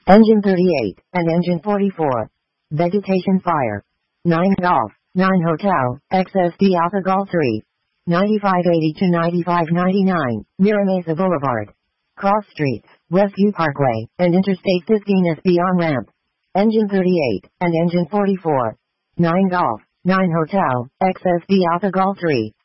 Engine 38, and Engine 44. Vegetation Fire. 9 Golf, 9 Hotel, XSD Alpha Golf 3. 9580 to 9599, Mira Mesa Boulevard. Cross Streets, Westview Parkway, and Interstate 15SB on-ramp. Engine 38, and Engine 44. 9 Golf, 9 Hotel, XSD Alpha Golf 3.